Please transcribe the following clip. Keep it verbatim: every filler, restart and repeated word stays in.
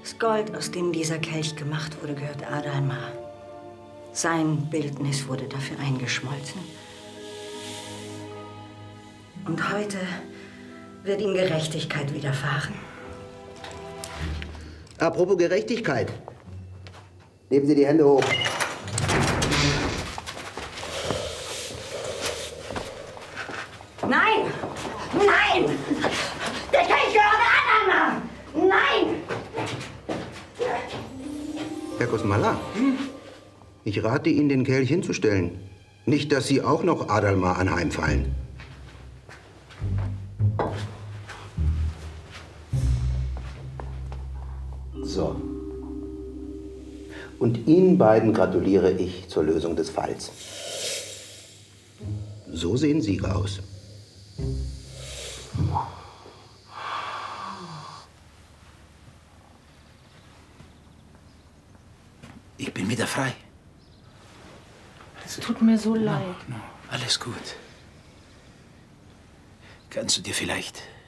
Das Gold, aus dem dieser Kelch gemacht wurde, gehört Adalmar. Sein Bildnis wurde dafür eingeschmolzen. Und heute wird ihm Gerechtigkeit widerfahren. Apropos Gerechtigkeit. Nehmen Sie die Hände hoch. Nein! Nein! Der Kelch gehört Adalmar! Nein! Herr Kosmala, hm? Ich rate Ihnen, den Kelch hinzustellen. Nicht, dass Sie auch noch Adalmar anheimfallen. So. Und Ihnen beiden gratuliere ich zur Lösung des Falls. So sehen Sieger aus. Ich bin wieder frei. Es tut mir so leid. No, no, alles gut. Kannst du dir vielleicht